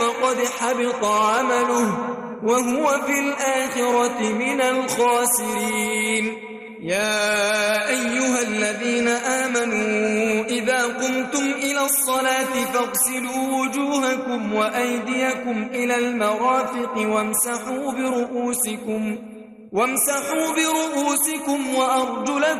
فقد حبط عمله وهو في الآخرة من الخاسرين. يا أيها الذين آمنوا إذا قمتم إلى الصلاة فاغسلوا وجوهكم وأيديكم إلى المرافق وامسحوا برؤوسكم وأرجلكم